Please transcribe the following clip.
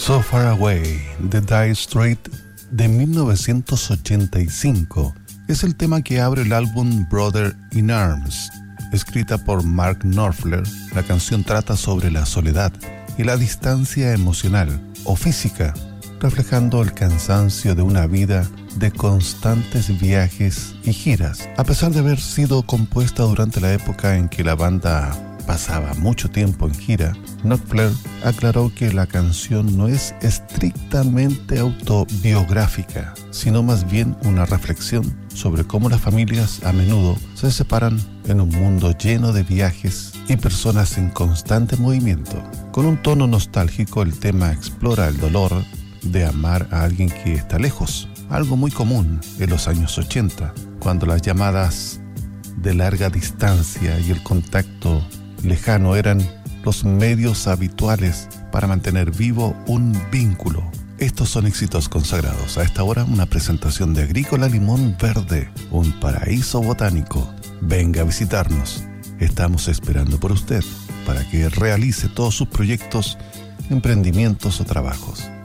So Far Away, de Dire Straits de 1985. Es el tema que abre el álbum Brother in Arms. Escrita por Mark Knopfler, la canción trata sobre la soledad y la distancia emocional o física, reflejando el cansancio de una vida de constantes viajes y giras. A pesar de haber sido compuesta durante la época en que la banda pasaba mucho tiempo en gira, Knopfler aclaró que la canción no es estrictamente autobiográfica, sino más bien una reflexión sobre cómo las familias a menudo se separan en un mundo lleno de viajes y personas en constante movimiento. Con un tono nostálgico, el tema explora el dolor de amar a alguien que está lejos, algo muy común en los años 80, cuando las llamadas de larga distancia y el contacto lejano eran los medios habituales para mantener vivo un vínculo. Estos son éxitos consagrados. A esta hora, una presentación de Agrícola Limón Verde, un paraíso botánico. Venga a visitarnos. Estamos esperando por usted para que realice todos sus proyectos, emprendimientos o trabajos.